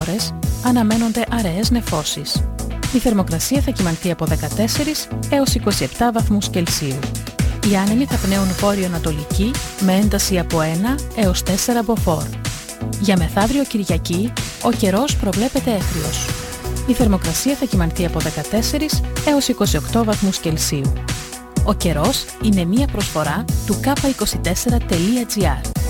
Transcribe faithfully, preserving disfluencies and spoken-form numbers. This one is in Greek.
ώρες αναμένονται αραιές νεφώσεις. Η θερμοκρασία θα κυμανθεί από δεκατέσσερις έως είκοσι επτά βαθμούς Κελσίου. Οι άνεμοι θα πνέουν βόρειο-ανατολική με ένταση από ένα έως τέσσερα μποφόρ. Για μεθαύριο Κυριακή, ο καιρός προβλέπεται έθριος. Η θερμοκρασία θα κυμανθεί από δεκατέσσερις έως είκοσι οκτώ βαθμούς Κελσίου. Ο καιρός είναι μία προσφορά του κάπα είκοσι τέσσερα τελεία τζι άρ.